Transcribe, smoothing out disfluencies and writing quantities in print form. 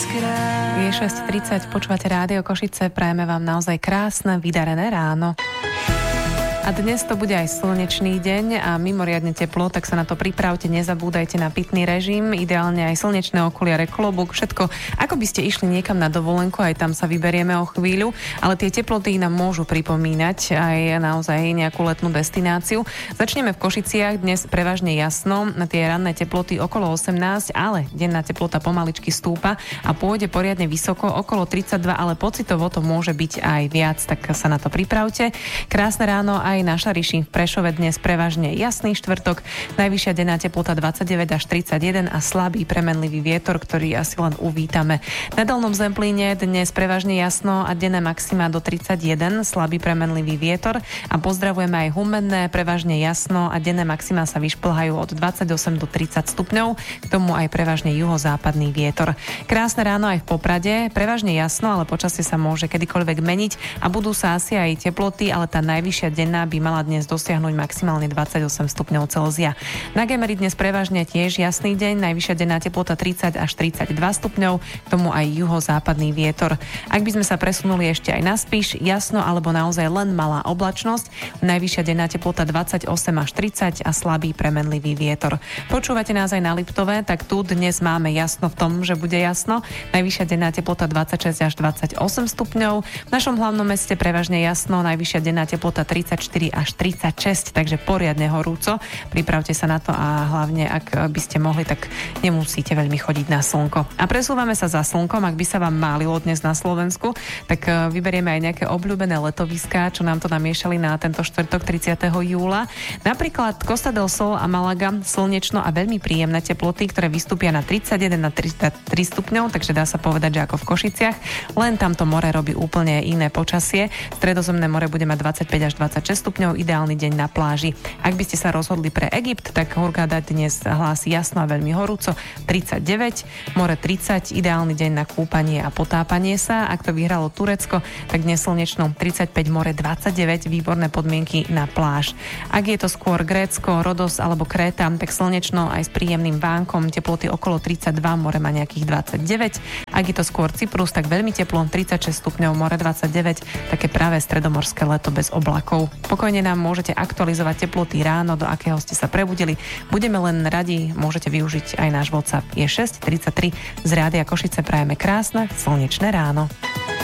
Je 6:30, počúvate Rádio Košice, prajeme vám naozaj krásne, vydarené ráno. A dnes to bude aj slnečný deň a mimoriadne teplo, tak sa na to pripravte, nezabúdajte na pitný režim, ideálne aj slnečné okuliare, klobúk, všetko, ako by ste išli niekam na dovolenku, aj tam sa vyberieme o chvíľu, ale tie teploty nám môžu pripomínať aj naozaj nejakú letnú destináciu. Začneme v Košiciach, dnes prevažne jasno, na tie ranné teploty okolo 18, ale denná teplota pomaličky stúpa a pôjde poriadne vysoko, okolo 32, ale pocitovo to môže byť aj viac, tak sa na to pripravte. Krásne ráno aj na Šariši, v Prešove dnes prevažne jasný štvrtok, najvyššia denná teplota 29 až 31 a slabý premenlivý vietor, ktorý asi len uvítame. Na Dolnom Zemplíne dnes prevažne jasno a denné maxima do 31, slabý premenlivý vietor a pozdravujeme aj Humenné, prevažne jasno a denné maxima sa vyšplhajú od 28 do 30 stupňov, k tomu aj prevažne juhozápadný vietor. Krásne ráno aj v Poprade, prevažne jasno, ale počasie sa môže kedykoľvek meniť a budú sa asi aj teploty, ale tá najvyššia denná by mala dnes dosiahnuť maximálne 28 stupňov Celzia. Na Gemeri dnes prevažne tiež jasný deň, najvyššia denná teplota 30 až 32 stupňov, k tomu aj juhozápadný vietor. Ak by sme sa presunuli ešte aj na Spiš, jasno alebo naozaj len malá oblačnosť, najvyššia denná teplota 28 až 30 a slabý premenlivý vietor. Počúvate nás aj na Liptove, tak tu dnes máme jasno v tom, že bude jasno, najvyššia denná teplota 26 až 28 stupňov, v našom hlavnom meste prevažne jasno, najvyššia denná teplota 34 až 36, takže poriadne horúco. Pripravte sa na to a hlavne, ak by ste mohli, tak nemusíte veľmi chodiť na slnko. A presúvame sa za slnkom, ak by sa vám málilo dnes na Slovensku, tak vyberieme aj nejaké obľúbené letoviská, čo nám to namiešali na tento štvrtok 30. júla. Napríklad Costa del Sol a Malaga, slnečno a veľmi príjemné teploty, ktoré vystúpia na 31 na 33 stupňov, takže dá sa povedať, že ako v Košiciach, len tamto more robí úplne iné počasie. Stredozemné more bude mať 25 až 26 stupňov, ideálny deň na pláži. Ak by ste sa rozhodli pre Egypt, tak Hurghada dnes hlási jasno a veľmi horúco 39, more 30, ideálny deň na kúpanie a potápanie sa. Ak to vyhralo Turecko, tak dnes slnečno 35, more 29, výborné podmienky na pláž. Ak je to skôr Grécko, Rodos alebo Kréta, tak slnečno aj s príjemným vánkom, teploty okolo 32, more má nejakých 29. Ak je to skôr Cyprus, tak veľmi teplo, 36 stupňov, more 29, také práve stredomorské leto bez oblakov. Pokojne nám môžete aktualizovať teploty ráno, do akého ste sa prebudili. Budeme len radi, môžete využiť aj náš WhatsApp. Je 6:33, z Rádia Košice prajeme krásne, slnečné ráno.